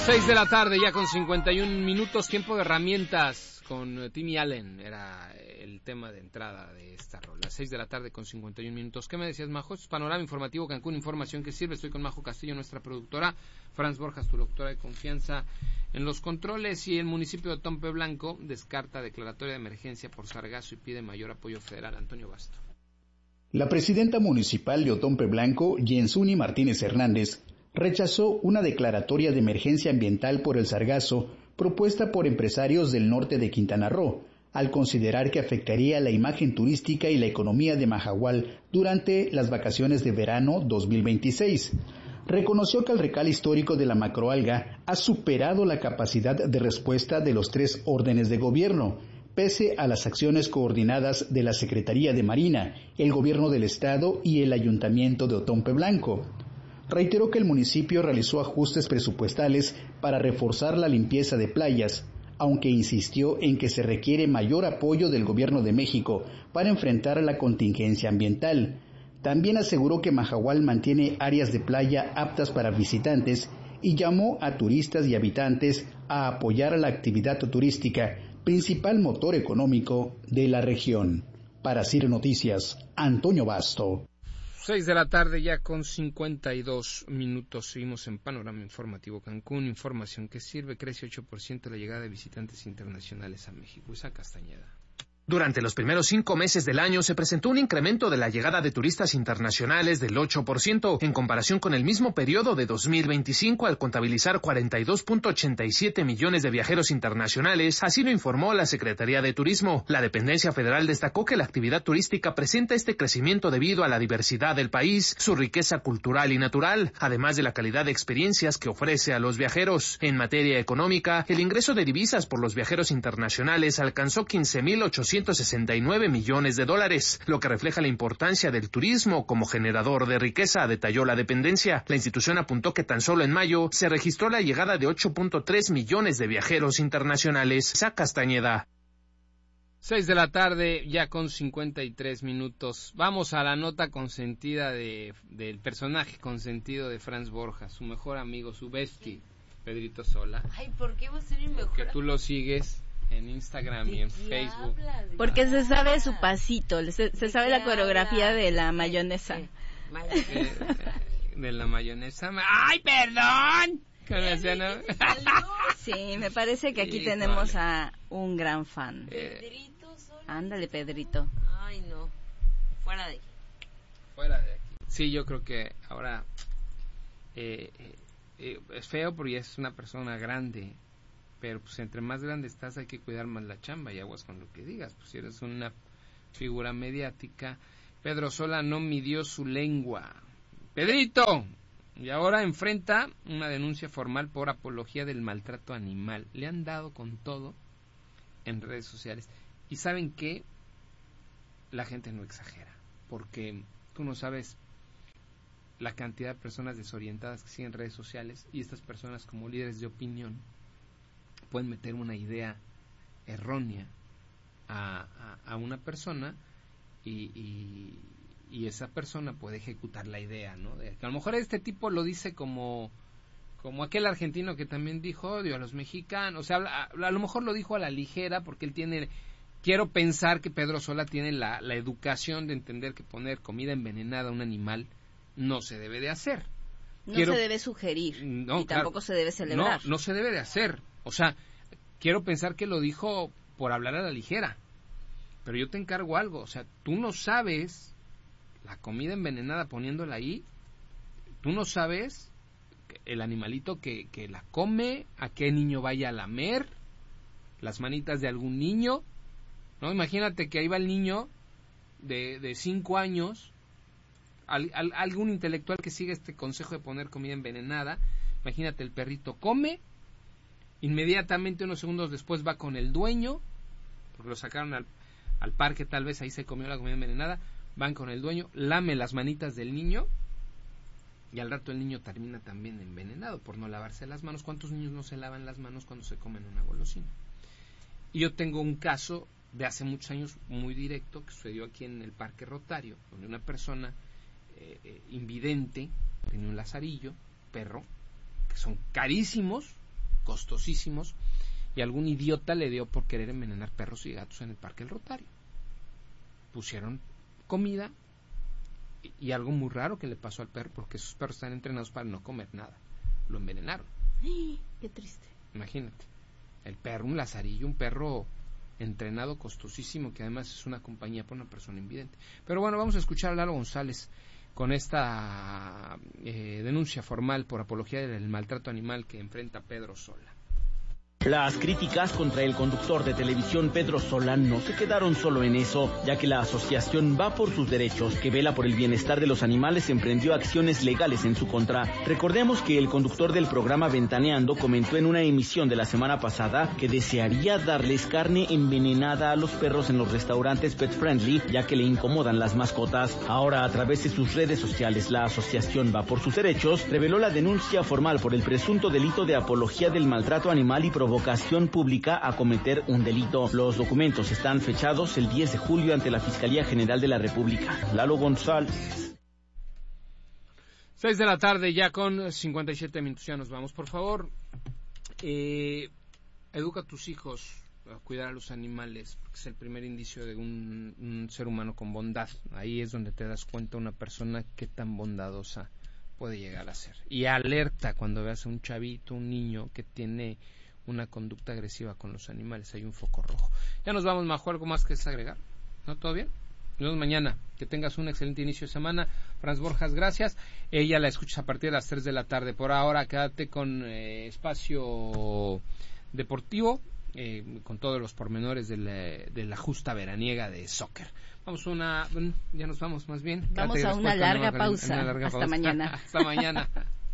6 de la tarde, ya con 51 minutos, tiempo de herramientas con Timmy Allen, era el tema de entrada de esta rola. 6 de la tarde con 51 minutos. ¿Qué me decías, Majo? Esto es Panorama Informativo Cancún, información que sirve. Estoy con Majo Castillo, nuestra productora, Franz Borjas, tu doctora de confianza en los controles, y el municipio de Otompe Blanco descarta declaratoria de emergencia por sargazo y pide mayor apoyo federal. Antonio Basto. La presidenta municipal de Otompe Blanco, Yensuni Martínez Hernández, rechazó una declaratoria de emergencia ambiental por el sargazo propuesta por empresarios del norte de Quintana Roo, al considerar que afectaría la imagen turística y la economía de Mahahual durante las vacaciones de verano 2026. Reconoció que el recal histórico de la macroalga ha superado la capacidad de respuesta de los 3 órdenes de gobierno, pese a las acciones coordinadas de la Secretaría de Marina, el Gobierno del Estado y el Ayuntamiento de Otompe Blanco. Reiteró que el municipio realizó ajustes presupuestales para reforzar la limpieza de playas, aunque insistió en que se requiere mayor apoyo del Gobierno de México para enfrentar la contingencia ambiental. También aseguró que Mahahual mantiene áreas de playa aptas para visitantes y llamó a turistas y habitantes a apoyar la actividad turística, principal motor económico de la región. Para CIR Noticias, Antonio Basto. 6 de la tarde, ya con 52 minutos, seguimos en Panorama Informativo Cancún, información que sirve. Crece 8% la llegada de visitantes internacionales a México. Isaac Castañeda. Durante los primeros 5 meses del año se presentó un incremento de la llegada de turistas internacionales del 8% en comparación con el mismo periodo de 2025, al contabilizar 42.87 millones de viajeros internacionales, así lo informó la Secretaría de Turismo. La dependencia federal destacó que la actividad turística presenta este crecimiento debido a la diversidad del país, su riqueza cultural y natural, además de la calidad de experiencias que ofrece a los viajeros. En materia económica, el ingreso de divisas por los viajeros internacionales alcanzó 15.869 millones de dólares, lo que refleja la importancia del turismo como generador de riqueza, detalló la dependencia. La institución apuntó que tan solo en mayo se registró la llegada de 8.3 millones de viajeros internacionales. Isaac Castañeda. 6 de la tarde, ya con 53 minutos. Vamos a la nota consentida del personaje consentido de Franz Borjas, su mejor amigo, su bestie, Pedrito Sola. Ay, ¿por qué vos eres mi mejor? Porque tú lo sigues en Instagram y en Facebook. Porque se sabe su pasito, se sabe la coreografía de la mayonesa. De la mayonesa. ¡Ay, perdón! Sí, me parece que aquí tenemos a un gran fan. Pedrito Sola. Ándale, Pedrito. Ay, no. Fuera de aquí. Fuera de aquí. Sí, yo creo que ahora es feo porque es una persona grande. Pero pues entre más grande estás hay que cuidar más la chamba y aguas con lo que digas. Pues si eres una figura mediática. Pedro Sola no midió su lengua. ¡Pedrito! Y ahora enfrenta una denuncia formal por apología del maltrato animal. Le han dado con todo en redes sociales. Y ¿saben qué? La gente no exagera. Porque tú no sabes la cantidad de personas desorientadas que siguen redes sociales. Y estas personas, como líderes de opinión, pueden meter una idea errónea a una persona y esa persona puede ejecutar la idea, ¿no? De que a lo mejor este tipo lo dice como aquel argentino que también dijo odio a los mexicanos. O sea, a lo mejor lo dijo a la ligera porque él tiene... Quiero pensar que Pedro Sola tiene la educación de entender que poner comida envenenada a un animal no se debe de hacer. No se debe sugerir y tampoco se debe celebrar. No se debe de hacer. O sea, quiero pensar que lo dijo por hablar a la ligera. Pero yo te encargo algo. O sea, tú no sabes la comida envenenada poniéndola ahí. Tú no sabes el animalito que la come, a qué niño vaya a lamer, las manitas de algún niño. No, imagínate que ahí va el niño de 5 años, algún intelectual que siga este consejo de poner comida envenenada. Imagínate, el perrito come, inmediatamente unos segundos después va con el dueño, porque lo sacaron al parque, tal vez ahí se comió la comida envenenada, van con el dueño, lame las manitas del niño y al rato el niño termina también envenenado por no lavarse las manos. ¿Cuántos niños no se lavan las manos cuando se comen una golosina? Y yo tengo un caso de hace muchos años muy directo que sucedió aquí en el Parque Rotario, donde una persona invidente tenía un lazarillo, perro, que son carísimos, costosísimos, y algún idiota le dio por querer envenenar perros y gatos en el Parque del Rotario. Pusieron comida y algo muy raro que le pasó al perro, porque esos perros están entrenados para no comer nada. Lo envenenaron. Qué triste. Imagínate. El perro, un lazarillo, un perro entrenado costosísimo, que además es una compañía para una persona invidente. Pero bueno, vamos a escuchar a Lalo González con esta denuncia formal por apología del maltrato animal que enfrenta Pedro Sola. Las críticas contra el conductor de televisión Pedro Sola no se quedaron solo en eso, ya que la asociación Va por sus Derechos, que vela por el bienestar de los animales, emprendió acciones legales en su contra. Recordemos que el conductor del programa Ventaneando comentó en una emisión de la semana pasada que desearía darles carne envenenada a los perros en los restaurantes pet friendly, ya que le incomodan las mascotas. Ahora, a través de sus redes sociales, la asociación Va por sus Derechos reveló la denuncia formal por el presunto delito de apología del maltrato animal y provocación pública a cometer un delito. Los documentos están fechados el 10 de julio ante la Fiscalía General de la República. Lalo González. 6 de la tarde, ya con 57 minutos, ya nos vamos. Por favor, educa a tus hijos a cuidar a los animales, porque es el primer indicio de un ser humano con bondad. Ahí es donde te das cuenta una persona qué tan bondadosa puede llegar a ser. Y alerta cuando veas a un chavito, un niño que tiene una conducta agresiva con los animales, hay un foco rojo. Ya nos vamos, Majo, ¿algo más que agregar? ¿No? ¿Todo bien? Nos vemos mañana. Que tengas un excelente inicio de semana. Franz Borjas, gracias. Ella la escuchas a partir de las 3 de la tarde. Por ahora, quédate con Espacio Deportivo, con todos los pormenores de la justa veraniega de soccer. Ya nos vamos más bien. Vamos a una larga pausa. Hasta mañana. Hasta mañana.